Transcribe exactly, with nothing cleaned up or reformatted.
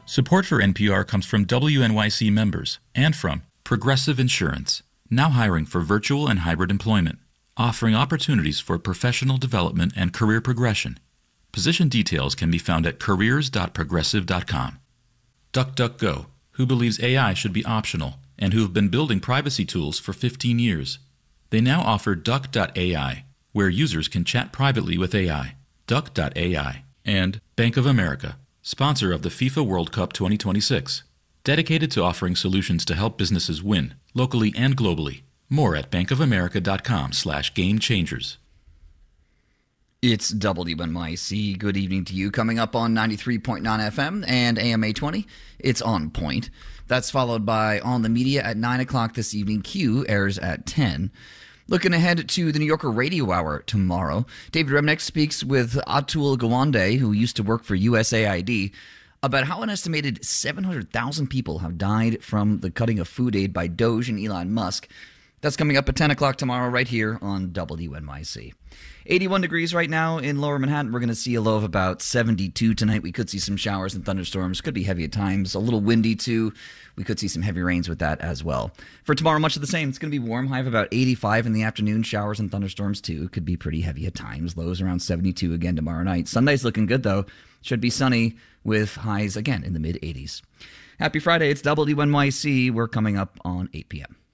Support for N P R comes from W N Y C members and from Progressive Insurance, now hiring for virtual and hybrid employment, offering opportunities for professional development and career progression. Position details can be found at careers dot progressive dot com. DuckDuckGo, who believes A I should be optional and who have been building privacy tools for fifteen years. They now offer duck dot A I, where users can chat privately with A I. duck dot A I. And Bank of America, sponsor of the FIFA World Cup twenty twenty-six, dedicated to offering solutions to help businesses win, locally and globally. More at bankofamerica.com slash game changers. It's W N Y C. Good evening to you. Coming up on ninety-three point nine F M and A M eight twenty, it's On Point. That's followed by On the Media at nine o'clock this evening. Q airs at ten. Looking ahead to the New Yorker Radio Hour tomorrow, David Remnick speaks with Atul Gawande, who used to work for U S A I D, about how an estimated seven hundred thousand people have died from the cutting of food aid by Doge and Elon Musk. That's coming up at ten o'clock tomorrow right here on W N Y C. eighty-one degrees right now in Lower Manhattan. We're going to see a low of about seventy-two tonight. We could see some showers and thunderstorms. Could be heavy at times. A little windy, too. We could see some heavy rains with that as well. For tomorrow, much of the same. It's going to be warm. High of about eighty-five in the afternoon. Showers and thunderstorms, too. Could be pretty heavy at times. Lows around seventy-two again tomorrow night. Sunday's looking good, though. Should be sunny with highs, again, in the mid-eighties. Happy Friday. It's W N Y C. We're coming up on eight p.m.